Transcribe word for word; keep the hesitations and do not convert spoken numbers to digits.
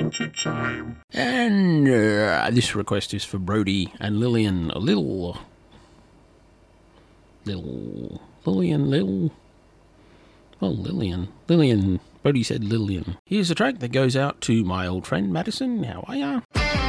adventure time. And uh, this request is for Brody and Lillian. A little... Little... Lillian, Lil... Oh, Lillian. Lillian. Brody said Lillian. Here's a track that goes out to my old friend Madison. How are ya?